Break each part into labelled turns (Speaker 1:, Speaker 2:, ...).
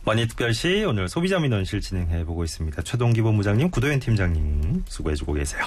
Speaker 1: 머니특별시 오늘 소비자민원실 진행해보고 있습니다. 최동기 본부장님, 구도현 팀장님 수고해주고 계세요.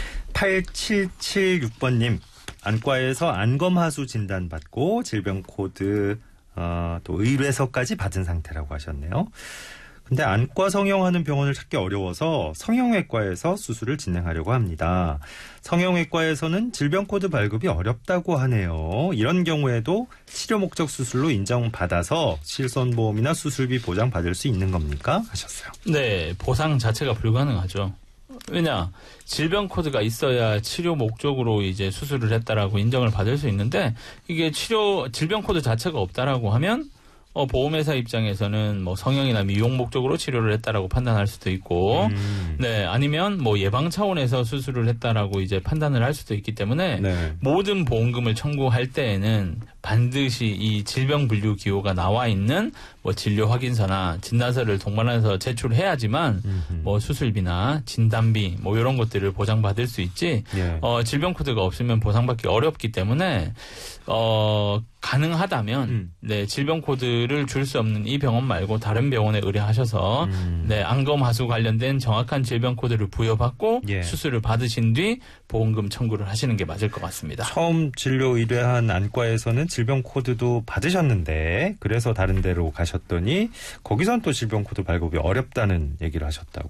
Speaker 1: 8776번님, 안과에서 안검하수 진단받고 질병코드 또 의뢰서까지 받은 상태라고 하셨네요. 근데 안과 성형하는 병원을 찾기 어려워서 성형외과에서 수술을 진행하려고 합니다. 성형외과에서는 질병코드 발급이 어렵다고 하네요. 이런 경우에도 치료 목적 수술로 인정받아서 실손보험이나 수술비 보장 받을 수 있는 겁니까? 하셨어요.
Speaker 2: 네, 보상 자체가 불가능하죠. 왜냐, 질병 코드가 있어야 치료 목적으로 이제 수술을 했다라고 인정을 받을 수 있는데, 이게 질병 코드 자체가 없다라고 하면 보험회사 입장에서는 뭐 성형이나 미용 목적으로 치료를 했다라고 판단할 수도 있고, 네, 아니면 뭐 예방 차원에서 수술을 했다라고 이제 판단을 할 수도 있기 때문에, 네. 모든 보험금을 청구할 때에는 반드시 이 질병 분류 기호가 나와 있는 뭐 진료 확인서나 진단서를 동반해서 제출해야지만 뭐 수술비나 진단비 뭐 이런 것들을 보장받을 수 있지, 예. 질병 코드가 없으면 보상받기 어렵기 때문에 가능하다면 네, 질병 코드를 줄 수 없는 이 병원 말고 다른 병원에 의뢰하셔서 네, 안검하수 관련된 정확한 질병 코드를 부여받고, 예. 수술을 받으신 뒤 보험금 청구를 하시는 게 맞을 것 같습니다.
Speaker 1: 처음 진료 의뢰한 안과에서는 질병 코드도 받으셨는데 그래서 다른 데로 가셨더니 거기선 또 질병 코드 발급이 어렵다는 얘기를 하셨다고.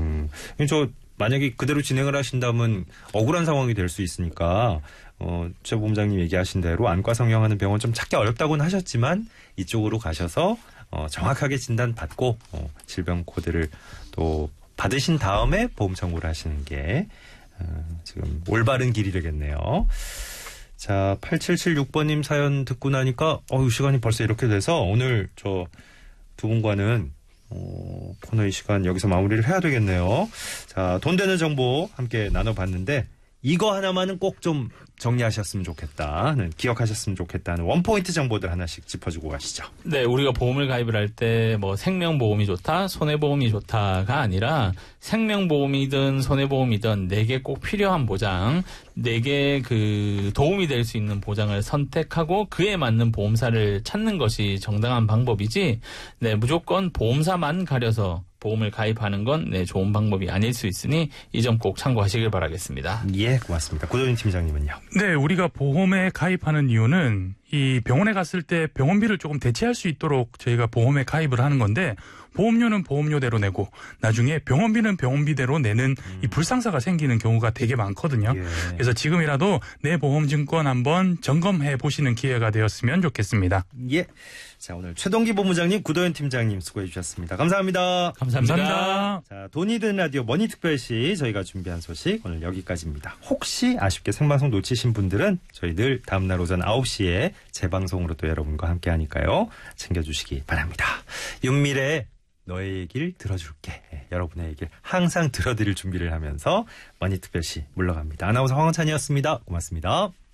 Speaker 1: 저 만약에 그대로 진행을 하신다면 억울한 상황이 될 수 있으니까 최 본부장님 얘기하신 대로 안과 성형하는 병원 좀 찾기 어렵다고는 하셨지만 이쪽으로 가셔서 정확하게 진단받고 질병 코드를 또 받으신 다음에 보험 청구를 하시는 게 지금 올바른 길이 되겠네요. 자, 8776번님 사연 듣고 나니까 시간이 벌써 이렇게 돼서 오늘 저 두 분과는 코너의 시간 여기서 마무리를 해야 되겠네요. 자, 돈 되는 정보 함께 나눠봤는데 이거 하나만은 꼭 좀 정리하셨으면 좋겠다는, 기억하셨으면 좋겠다는 원포인트 정보들 하나씩 짚어주고 가시죠.
Speaker 2: 네, 우리가 보험을 가입을 할 때 뭐 생명보험이 좋다, 손해보험이 좋다가 아니라 생명보험이든 손해보험이든 내게 꼭 필요한 보장, 내게 그 도움이 될 수 있는 보장을 선택하고 그에 맞는 보험사를 찾는 것이 정당한 방법이지, 네, 무조건 보험사만 가려서 보험을 가입하는 건 네, 좋은 방법이 아닐 수 있으니 이 점 꼭 참고하시길 바라겠습니다.
Speaker 1: 예, 고맙습니다. 고도인 팀장님은요?
Speaker 3: 네, 우리가 보험에 가입하는 이유는 이 병원에 갔을 때 병원비를 조금 대체할 수 있도록 저희가 보험에 가입을 하는 건데, 보험료는 보험료대로 내고 나중에 병원비는 병원비대로 내는 이 불상사가 생기는 경우가 되게 많거든요. 예. 그래서 지금이라도 내 보험증권 한번 점검해 보시는 기회가 되었으면 좋겠습니다.
Speaker 1: 예. 자, 오늘 최동기 본부장님, 구도현 팀장님 수고해 주셨습니다. 감사합니다.
Speaker 2: 감사합니다.
Speaker 1: 자, 돈이 든 라디오 머니특별시 저희가 준비한 소식 오늘 여기까지입니다. 혹시 아쉽게 생방송 놓치신 분들은 저희 늘 다음날 오전 9시에 재방송으로 또 여러분과 함께 하니까요. 챙겨주시기 바랍니다. 윤미래의 너의 얘기를 들어줄게. 여러분의 얘기를 항상 들어드릴 준비를 하면서 머니특별시 물러갑니다. 아나운서 황원찬이었습니다. 고맙습니다.